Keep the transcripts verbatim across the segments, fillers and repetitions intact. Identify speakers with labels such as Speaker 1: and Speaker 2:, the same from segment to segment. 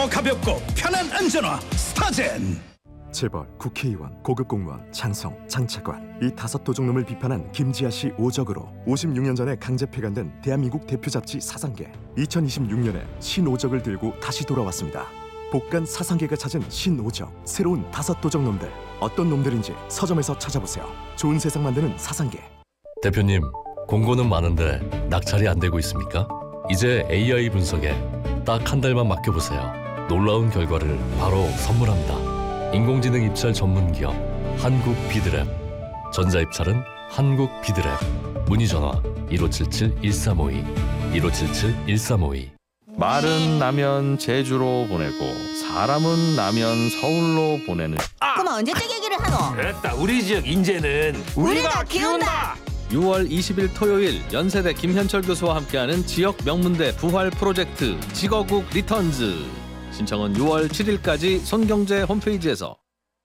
Speaker 1: 더 가볍고 편한 안전화 스타젠.
Speaker 2: 재벌, 국회의원, 고급 공무원, 장성, 장차관 이 다섯 도둑놈을 비판한 김지아 씨 오적으로 오십육 년 전에 강제 폐간된 대한민국 대표 잡지 사상계. 이천이십육 년에 신오적을 들고 다시 돌아왔습니다. 복간 사상계가 찾은 신오적, 새로운 다섯 도적놈들. 어떤 놈들인지 서점에서 찾아보세요. 좋은 세상 만드는 사상계.
Speaker 3: 대표님, 공고는 많은데 낙찰이 안 되고 있습니까? 이제 에이아이 분석에 딱 한 달만 맡겨보세요. 놀라운 결과를 바로 선물합니다. 인공지능 입찰 전문 기업 한국 비드랩. 전자입찰은 한국 비드랩. 문의 전화 일오칠칠 일삼오이 일오칠칠 일삼오이.
Speaker 4: 말은 나면 제주로 보내고 사람은 나면 서울로 보내는.
Speaker 5: 아! 그럼 언제적 얘기를 하노?
Speaker 6: 됐다. 우리 지역 인재는
Speaker 5: 우리가 키운다.
Speaker 4: 유월 이십일 토요일 연세대 김현철 교수와 함께하는 지역 명문대 부활 프로젝트 직어국 리턴즈. 신청은 유월 칠일까지 손경제 홈페이지에서.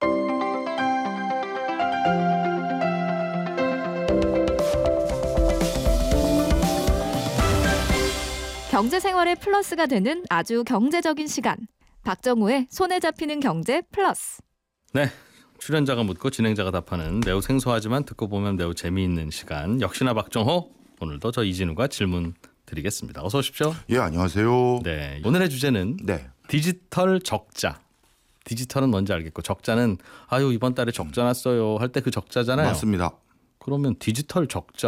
Speaker 7: 경제생활의 플러스가 되는 아주 경제적인 시간. 박정우의 손에 잡히는 경제 플러스.
Speaker 4: 네, 출연자가 묻고 진행자가 답하는 매우 생소하지만 듣고 보면 매우 재미있는 시간. 역시나 박정호. 오늘도 저 이진우가 질문 드리겠습니다. 어서 오십시오.
Speaker 8: 예, 안녕하세요.
Speaker 4: 네, 오늘의 주제는
Speaker 8: 네.
Speaker 4: 디지털 적자. 디지털은 뭔지 알겠고 적자는 아유 이번 달에 적자 났어요 할 때 그 적자잖아요.
Speaker 8: 맞습니다.
Speaker 4: 그러면 디지털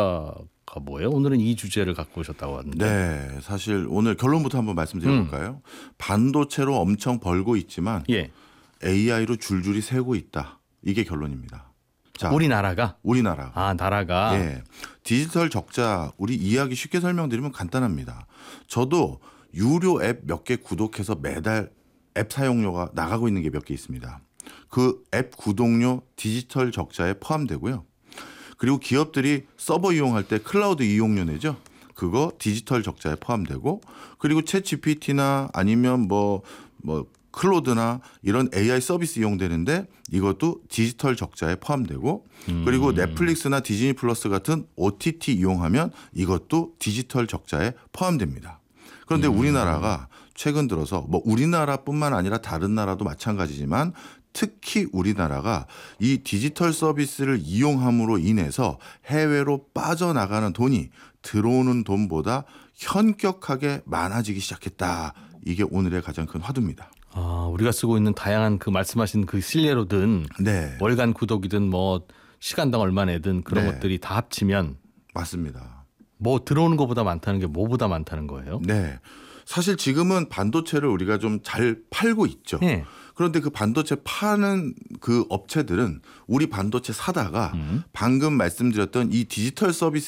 Speaker 4: 적자가 뭐예요? 오늘은 이 주제를 갖고 오셨다고 하는데.
Speaker 8: 네, 사실 오늘 결론부터 한번 말씀드려볼까요? 음. 반도체로 엄청 벌고 있지만
Speaker 4: 예.
Speaker 8: 에이아이로 줄줄이 새고 있다. 이게 결론입니다. 자,
Speaker 4: 우리나라가?
Speaker 8: 우리나라.
Speaker 4: 아, 나라가.
Speaker 8: 예. 디지털 적자 우리 이해하기 쉽게 설명드리면 간단합니다. 저도 유료 앱 몇 개 구독해서 매달 앱 사용료가 나가고 있는 게 몇 개 있습니다. 그 앱 구독료 디지털 적자에 포함되고요. 그리고 기업들이 서버 이용할 때 클라우드 이용료 내죠. 그거 디지털 적자에 포함되고, 그리고 챗 지피티나 아니면 뭐, 뭐 클로드나 이런 에이아이 서비스 이용되는데 이것도 디지털 적자에 포함되고, 음. 그리고 넷플릭스나 디즈니 플러스 같은 오티티 이용하면 이것도 디지털 적자에 포함됩니다. 그런데 음. 우리나라가 최근 들어서 뭐 우리나라뿐만 아니라 다른 나라도 마찬가지지만 특히 우리나라가 이 디지털 서비스를 이용함으로 인해서 해외로 빠져나가는 돈이 들어오는 돈보다 현격하게 많아지기 시작했다. 이게 오늘의 가장 큰 화두입니다.
Speaker 4: 아, 우리가 쓰고 있는 다양한 그 말씀하신 그 실내로든
Speaker 8: 네.
Speaker 4: 월간 구독이든 뭐 시간당 얼마 내든 그런
Speaker 8: 네.
Speaker 4: 것들이 다 합치면
Speaker 8: 맞습니다.
Speaker 4: 뭐 들어오는 것보다 많다는 게 뭐보다 많다는 거예요?
Speaker 8: 네. 사실 지금은 반도체를 우리가 좀 잘 팔고 있죠.
Speaker 4: 네.
Speaker 8: 그런데 그 반도체 파는 그 업체들은 우리 반도체 사다가 음. 방금 말씀드렸던 이 디지털 서비스